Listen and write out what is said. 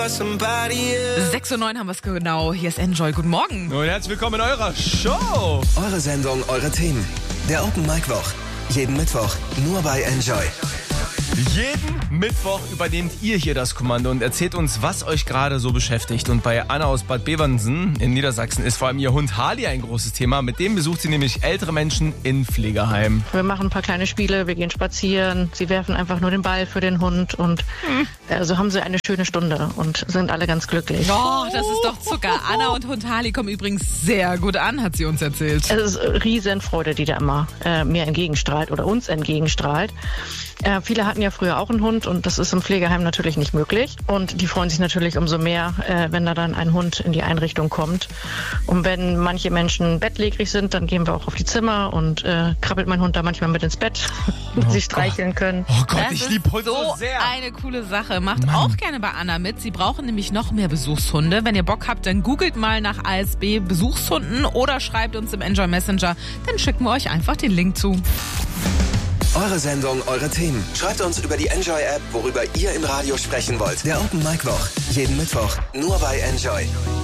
6:09 haben wir es genau. Hier ist Enjoy. Guten Morgen. Und herzlich willkommen in eurer Show. Eure Sendung, eure Themen. Der Open Mic Woch. Jeden Mittwoch nur bei Enjoy. Jeden Mittwoch übernehmt ihr hier das Kommando und erzählt uns, was euch gerade so beschäftigt. Und bei Anna aus Bad Bevensen in Niedersachsen ist vor allem ihr Hund Harley ein großes Thema. Mit dem besucht sie nämlich ältere Menschen in Pflegeheimen. Wir machen ein paar kleine Spiele, wir gehen spazieren, sie werfen einfach nur den Ball für den Hund und so haben sie eine schöne Stunde und sind alle ganz glücklich. Oh, das ist doch Zucker. Anna und Hund Harley kommen übrigens sehr gut an, hat sie uns erzählt. Es ist Riesenfreude, die da immer mir entgegenstrahlt oder uns entgegenstrahlt. Viele hatten ja früher auch einen Hund und das ist im Pflegeheim natürlich nicht möglich. Und die freuen sich natürlich umso mehr, wenn da dann ein Hund in die Einrichtung kommt. Und wenn manche Menschen bettlägerig sind, dann gehen wir auch auf die Zimmer und krabbelt mein Hund da manchmal mit ins Bett, damit sie streicheln können. Oh Gott, Das ich ist liebe Hunde so sehr. Eine coole Sache. Macht auch gerne bei Anna mit. Sie brauchen nämlich noch mehr Besuchshunde. Wenn ihr Bock habt, dann googelt mal nach ASB Besuchshunden oder schreibt uns im Enjoy Messenger. Dann schicken wir euch einfach den Link zu. Eure Sendung, eure Themen. Schreibt uns über die Enjoy-App, worüber ihr im Radio sprechen wollt. Der Open Mic Woch. Jeden Mittwoch nur bei Enjoy.